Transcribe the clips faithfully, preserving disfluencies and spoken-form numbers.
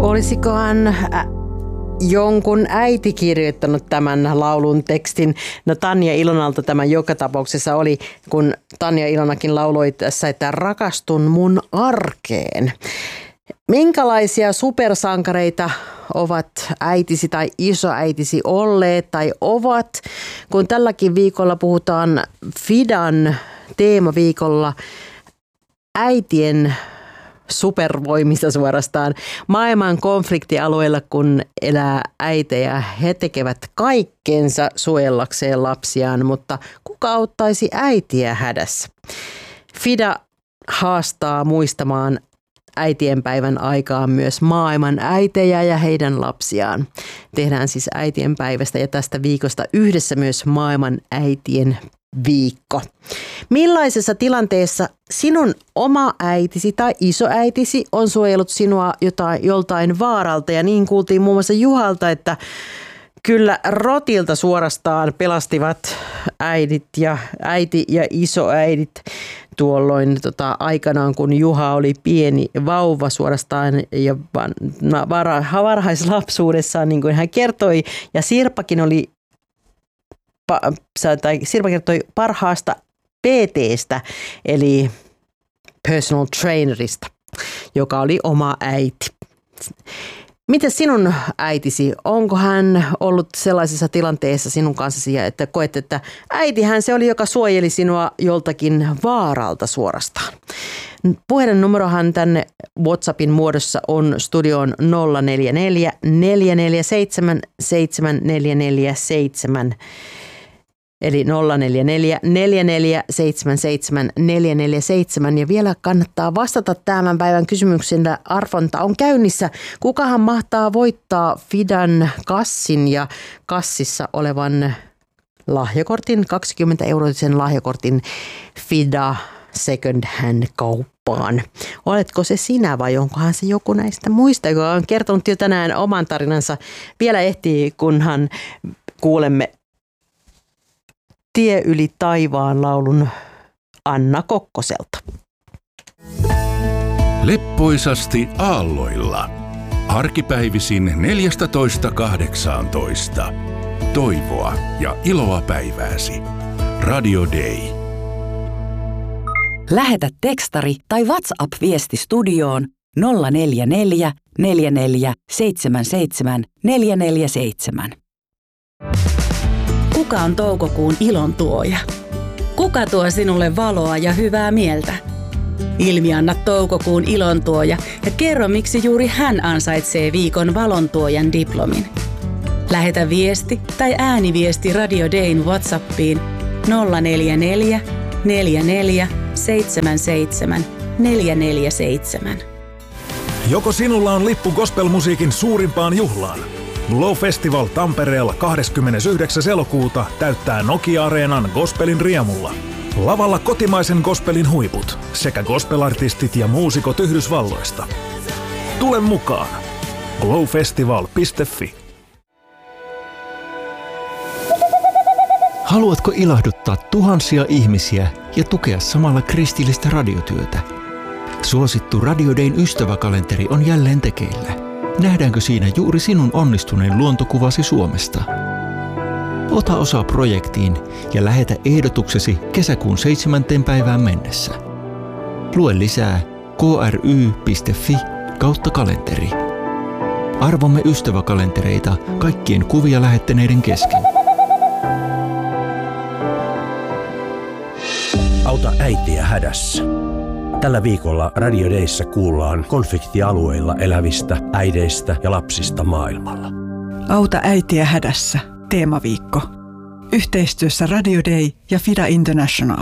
Olisikohan ä, jonkun äiti kirjoittanut tämän laulun tekstin? No Tanja Ilonalta tämä joka tapauksessa oli, kun Tanja Ilonakin lauloi tässä, että rakastun mun arkeen. Minkälaisia supersankareita ovat äitisi tai isoäitisi olleet tai ovat, kun tälläkin viikolla puhutaan Fidan teemaviikolla äitien supervoimista suorastaan maailman konfliktialueilla, kun elää äitejä. He tekevät kaikkensa suojellakseen lapsiaan, mutta kuka auttaisi äitiä hädässä? Fida haastaa muistamaan äitienpäivän aikaan myös maailman äitejä ja heidän lapsiaan. Tehdään siis äitienpäivästä ja tästä viikosta yhdessä myös maailman äitien viikko. Millaisessa tilanteessa sinun oma äitisi tai isoäitisi on suojellut sinua jotain, joltain vaaralta? Ja niin kuultiin muun muassa Juhalta, että kyllä rotilta suorastaan pelastivat äidit ja äiti ja isoäidit tuolloin tota, aikanaan, kun Juha oli pieni vauva suorastaan ja var, varhaislapsuudessaan, niin kuin hän kertoi. Ja Sirpakin oli tai Sirpa kertoi parhaasta P T:stä, eli personal trainerista, joka oli oma äiti. Miten sinun äitisi, onko hän ollut sellaisessa tilanteessa sinun kanssasi, että koet, että äitihän se oli, joka suojeli sinua joltakin vaaralta suorastaan? Puhelinnumerohan tänne WhatsAppin muodossa on studioon nolla neljä neljä, neljä neljä seitsemän, seitsemän neljä neljä seitsemän. Eli nolla neljä neljä, neljä neljä seitsemän seitsemän, neljä neljä seitsemän. Ja vielä kannattaa vastata tämän päivän kysymyksellä. Arvonta on käynnissä. Kukahan mahtaa voittaa Fidan kassin ja kassissa olevan lahjakortin, kaksikymmentä euroisen lahjakortin Fida Second Hand kauppaan. Oletko se sinä vai onkohan se joku näistä muista, joka on kertonut jo tänään oman tarinansa? Vielä ehtii, kunhan kuulemme Tie yli taivaan laulun Anna Kokkoselta. Leppoisasti aalloilla. Arkipäivisin neljätoista kahdeksantoista. Toivoa ja iloa päivääsi. Radio Day. Lähetä tekstari tai WhatsApp-viesti studioon nolla neljä neljä, neljä neljä seitsemän seitsemän, neljä neljä seitsemän. Kuka on toukokuun ilontuoja? Kuka tuo sinulle valoa ja hyvää mieltä? Ilmianna toukokuun ilontuoja ja kerro, miksi juuri hän ansaitsee viikon valontuojan diplomin. Lähetä viesti tai ääniviesti Radio Dayn WhatsAppiin nolla neljä neljä, neljä neljä seitsemän seitsemän, neljä neljä seitsemän. Joko sinulla on lippu gospelmusiikin suurimpaan juhlaan? Glow Festival Tampereella kahdeskymmenesyhdeksäs elokuuta täyttää Nokia-areenan gospelin riemulla. Lavalla kotimaisen gospelin huiput sekä gospelartistit ja muusikot Yhdysvalloista. Tule mukaan! glowfestival piste fi. Haluatko ilahduttaa tuhansia ihmisiä ja tukea samalla kristillistä radiotyötä? Suosittu Radio Dayn ystäväkalenteri on jälleen tekeillä. Nähdäänkö siinä juuri sinun onnistuneen luontokuvasi Suomesta? Ota osaa projektiin ja lähetä ehdotuksesi kesäkuun seitsemänteen päivään mennessä. Lue lisää kry piste fi kautta kalenteri. Arvomme ystäväkalentereita kaikkien kuvia lähettäneiden kesken. Auta äitiä hädässä. Tällä viikolla Radio Dayssä kuullaan konfliktialueilla elävistä äideistä ja lapsista maailmalla. Auta äitiä hädässä. Teemaviikko. Yhteistyössä Radio Day ja Fida International.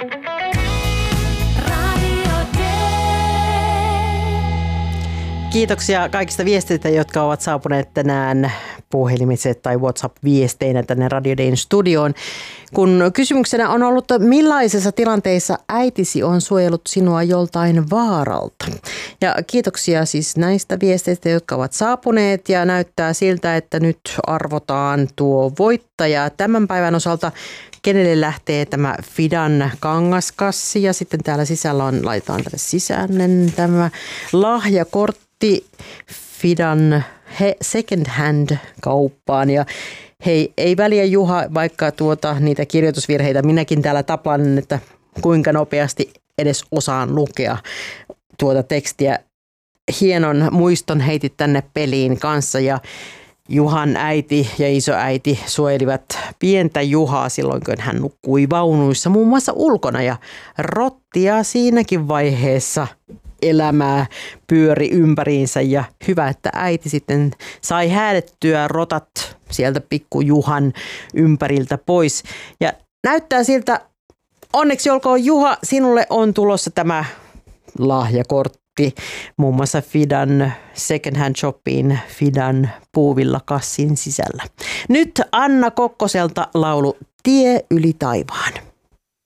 Kiitoksia kaikista viesteistä, jotka ovat saapuneet tänään puhelimitse tai WhatsApp-viesteinä tänne Radio Dayn studioon. Kun kysymyksenä on ollut, millaisessa tilanteissa äitisi on suojellut sinua joltain vaaralta. Ja kiitoksia siis näistä viesteistä, jotka ovat saapuneet ja näyttää siltä, että nyt arvotaan tuo voittaja tämän päivän osalta. Kenelle lähtee tämä Fidan kangaskassi ja sitten täällä sisällä on, laitetaan tänne sisään tämä lahjakortti Fidan he, second hand kauppaan ja hei, ei väliä Juha, vaikka tuota, niitä kirjoitusvirheitä minäkin täällä taplanen, että kuinka nopeasti edes osaan lukea tuota tekstiä. Hienon muiston heitit tänne peliin kanssa ja Juhan äiti ja isoäiti suojelivat pientä Juhaa silloin, kun hän nukkui vaunuissa muun muassa ulkona ja rottia siinäkin vaiheessa elämää pyöri ympäriinsä ja hyvä, että äiti sitten sai häädettyä rotat sieltä pikku Juhan ympäriltä pois ja näyttää siltä, onneksi olkoon Juha, sinulle on tulossa tämä lahjakortti muun muassa Fidan second hand shopiin Fidan puuvilla kassin sisällä. Nyt Anna Kokkoselta laulu Tie yli taivaan.